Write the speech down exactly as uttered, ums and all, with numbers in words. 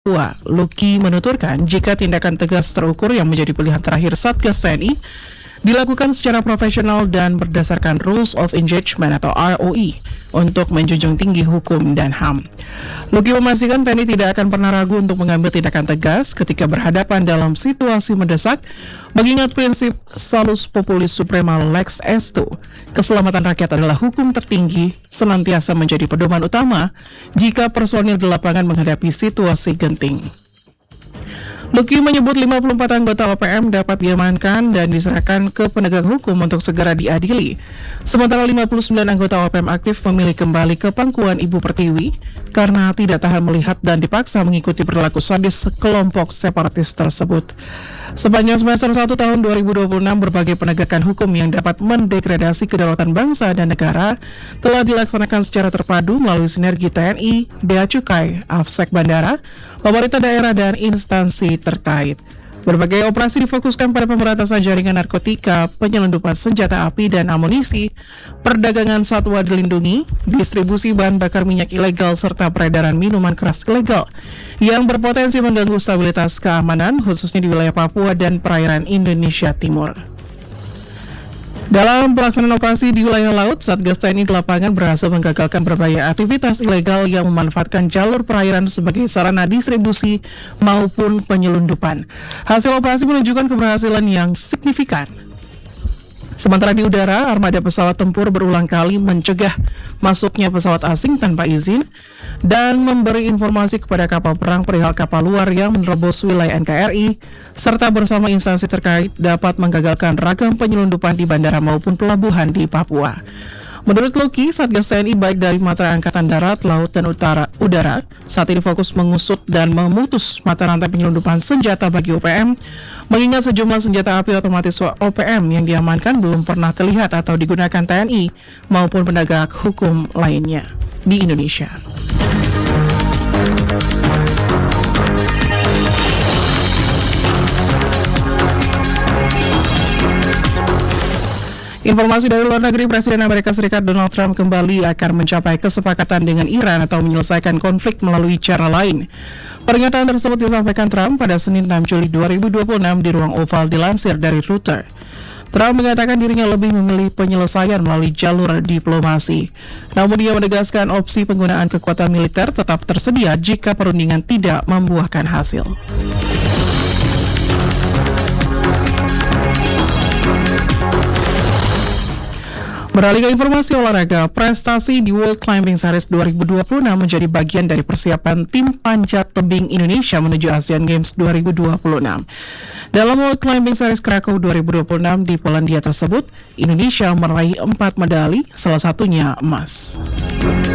Papua, Luki menuturkan jika tindakan tegas terukur yang menjadi pilihan terakhir Satgas T N I dilakukan secara profesional dan berdasarkan Rules of Engagement atau R O E untuk menjunjung tinggi hukum dan H A M. Luki memastikan T N I tidak akan pernah ragu untuk mengambil tindakan tegas ketika berhadapan dalam situasi mendesak, mengingat prinsip Salus Populis Suprema Lex Estu, keselamatan rakyat adalah hukum tertinggi, senantiasa menjadi pedoman utama jika personil di lapangan menghadapi situasi genting. Luki menyebut lima puluh empat anggota O P M dapat diamankan dan diserahkan ke penegak hukum untuk segera diadili. Sementara lima puluh sembilan anggota O P M aktif memilih kembali ke pangkuan Ibu Pertiwi karena tidak tahan melihat dan dipaksa mengikuti perilaku sadis sekelompok separatis tersebut. Sepanjang semester satu tahun dua ribu dua puluh enam, berbagai penegakan hukum yang dapat mendegradasi kedaulatan bangsa dan negara telah dilaksanakan secara terpadu melalui sinergi T N I, Bea Cukai, Afsek Bandara, pemerintah daerah, dan instansi terkait. Berbagai operasi difokuskan pada pemberantasan jaringan narkotika, penyelundupan senjata api dan amunisi, perdagangan satwa dilindungi, distribusi bahan bakar minyak ilegal, serta peredaran minuman keras ilegal yang berpotensi mengganggu stabilitas keamanan, khususnya di wilayah Papua dan perairan Indonesia Timur. Dalam pelaksanaan operasi di wilayah laut, Satgas T N I di lapangan berhasil menggagalkan berbagai aktivitas ilegal yang memanfaatkan jalur perairan sebagai sarana distribusi maupun penyelundupan. Hasil operasi menunjukkan keberhasilan yang signifikan. Sementara di udara, armada pesawat tempur berulang kali mencegah masuknya pesawat asing tanpa izin dan memberi informasi kepada kapal perang perihal kapal luar yang menerobos wilayah N K R I, serta bersama instansi terkait dapat menggagalkan ragam penyelundupan di bandara maupun pelabuhan di Papua. Menurut Luki, Satgas T N I baik dari mata angkatan darat, laut, dan utara, udara saat ini fokus mengusut dan memutus mata rantai penyelundupan senjata bagi O P M, mengingat sejumlah senjata api otomatis O P M yang diamankan belum pernah terlihat atau digunakan T N I maupun penegak hukum lainnya di Indonesia. Informasi dari luar negeri, Presiden Amerika Serikat Donald Trump kembali akan mencapai kesepakatan dengan Iran atau menyelesaikan konflik melalui cara lain. Pernyataan tersebut disampaikan Trump pada Senin enam Juli dua ribu dua puluh enam di ruang oval dilansir dari Reuters. Trump mengatakan dirinya lebih memilih penyelesaian melalui jalur diplomasi. Namun dia menegaskan opsi penggunaan kekuatan militer tetap tersedia jika perundingan tidak membuahkan hasil. Beralih ke informasi olahraga, prestasi di World Climbing Series dua ribu dua puluh enam menjadi bagian dari persiapan tim panjat tebing Indonesia menuju Asian Games dua ribu dua puluh enam. Dalam World Climbing Series Krakow dua ribu dua puluh enam di Polandia tersebut, Indonesia meraih empat medali, salah satunya emas.